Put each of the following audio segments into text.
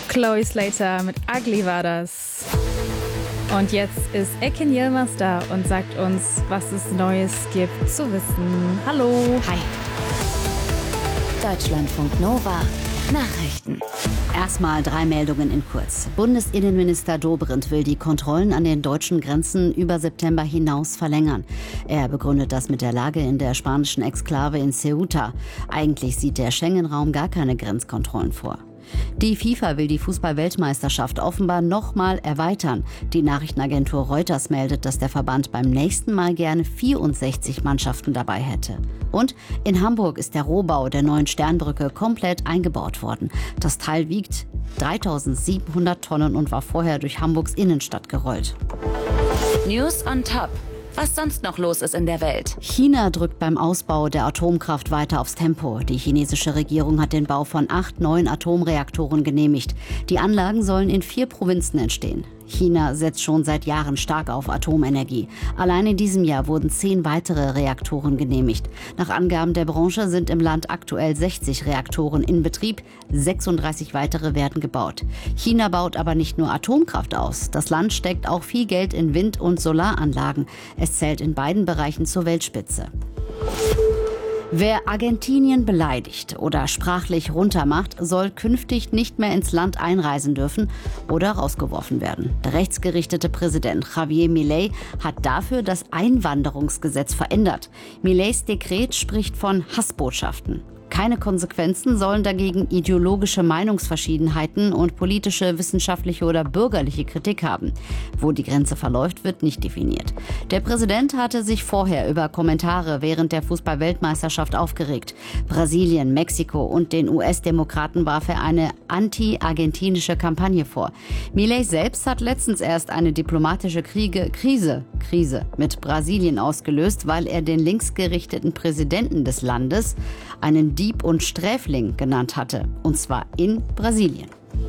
Chloe Slater mit Ugly war das. Und jetzt ist Ekin Yilmaz da und sagt uns, was es Neues gibt zu wissen. Hallo. Hi. Deutschlandfunk Nova. Nachrichten. Erstmal 3 Meldungen in kurz. Bundesinnenminister Dobrindt will die Kontrollen an den deutschen Grenzen über September hinaus verlängern. Er begründet das mit der Lage in der spanischen Exklave in Ceuta. Eigentlich sieht der Schengen-Raum gar keine Grenzkontrollen vor. Die FIFA will die Fußball-Weltmeisterschaft offenbar nochmal erweitern. Die Nachrichtenagentur Reuters meldet, dass der Verband beim nächsten Mal gerne 64 Mannschaften dabei hätte. Und in Hamburg ist der Rohbau der neuen Sternbrücke komplett eingebaut worden. Das Teil wiegt 3700 Tonnen und war vorher durch Hamburgs Innenstadt gerollt. News on top. Was sonst noch los ist in der Welt. China drückt beim Ausbau der Atomkraft weiter aufs Tempo. Die chinesische Regierung hat den Bau von 8 neuen Atomreaktoren genehmigt. Die Anlagen sollen in 4 Provinzen entstehen. China setzt schon seit Jahren stark auf Atomenergie. Allein in diesem Jahr wurden 10 weitere Reaktoren genehmigt. Nach Angaben der Branche sind im Land aktuell 60 Reaktoren in Betrieb. 36 weitere werden gebaut. China baut aber nicht nur Atomkraft aus. Das Land steckt auch viel Geld in Wind- und Solaranlagen. Es zählt in beiden Bereichen zur Weltspitze. Wer Argentinien beleidigt oder sprachlich runtermacht, soll künftig nicht mehr ins Land einreisen dürfen oder rausgeworfen werden. Der rechtsgerichtete Präsident Javier Milei hat dafür das Einwanderungsgesetz verändert. Mileis Dekret spricht von Hassbotschaften. Keine Konsequenzen sollen dagegen ideologische Meinungsverschiedenheiten und politische, wissenschaftliche oder bürgerliche Kritik haben. Wo die Grenze verläuft, wird nicht definiert. Der Präsident hatte sich vorher über Kommentare während der Fußball-Weltmeisterschaft aufgeregt. Brasilien, Mexiko und den US-Demokraten warf er eine anti-argentinische Kampagne vor. Milei selbst hat letztens erst eine diplomatische Krise mit Brasilien ausgelöst, weil er den linksgerichteten Präsidenten des Landes einen Dieb und Sträfling genannt hatte, und zwar in Brasilien.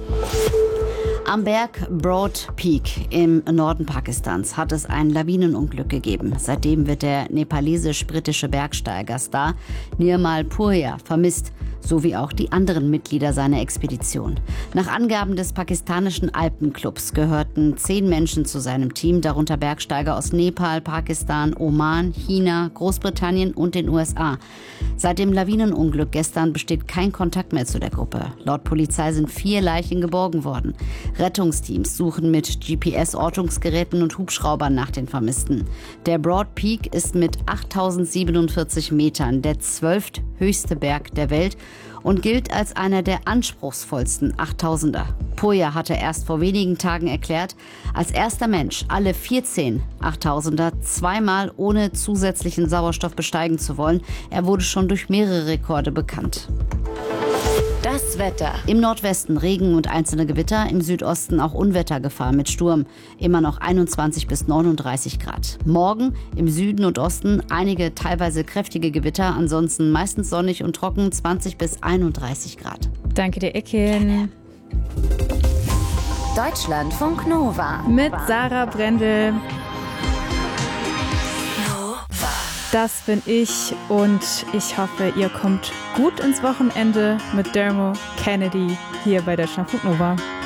Am Berg Broad Peak im Norden Pakistans hat es ein Lawinenunglück gegeben. Seitdem wird der nepalesisch-britische Bergsteiger Star Nirmal Purja vermisst, sowie auch die anderen Mitglieder seiner Expedition. Nach Angaben des pakistanischen Alpenclubs gehörten 10 Menschen zu seinem Team, darunter Bergsteiger aus Nepal, Pakistan, Oman, China, Großbritannien und den USA. Seit dem Lawinenunglück gestern besteht kein Kontakt mehr zu der Gruppe. Laut Polizei sind 4 Leichen geborgen worden. Rettungsteams suchen mit GPS-Ortungsgeräten und Hubschraubern nach den Vermissten. Der Broad Peak ist mit 8047 Metern der 12. höchste Berg der Welt und gilt als einer der anspruchsvollsten 8000er. Purja hatte erst vor wenigen Tagen erklärt, als erster Mensch alle 14 8000er zweimal ohne zusätzlichen Sauerstoff besteigen zu wollen. Er wurde schon durch mehrere Rekorde bekannt. Das Wetter. Im Nordwesten Regen und einzelne Gewitter, im Südosten auch Unwettergefahr mit Sturm. Immer noch 21 bis 39 Grad. Morgen im Süden und Osten einige teilweise kräftige Gewitter, ansonsten meistens sonnig und trocken 20 bis 31 Grad. Danke dir, Ekin. Deutschlandfunk Nova. Mit Sarah Brendel. Das bin ich und ich hoffe, ihr kommt gut ins Wochenende mit Dermo Kennedy hier bei Deutschlandfunk Nova.